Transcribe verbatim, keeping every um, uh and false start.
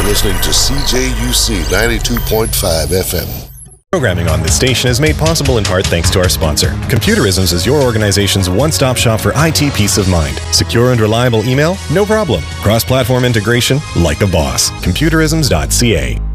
listening to C J U C ninety-two point five F M. Programming on this station is made possible in part thanks to our sponsor. Computerisms is your organization's one-stop shop for I T peace of mind. Secure and reliable email? No problem. Cross-platform integration? Like a boss. Computerisms dot C A.